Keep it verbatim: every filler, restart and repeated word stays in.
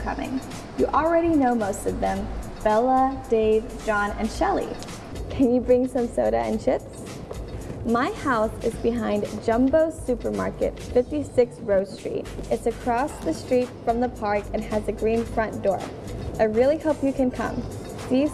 coming. You already know most of them, Bella, Dave, John, and Shelly. Can you bring some soda and chips? My house is behind Jumbo Supermarket, fifty-six Rose Street. It's across the street from the park and has a green front door. I really hope you can come. See you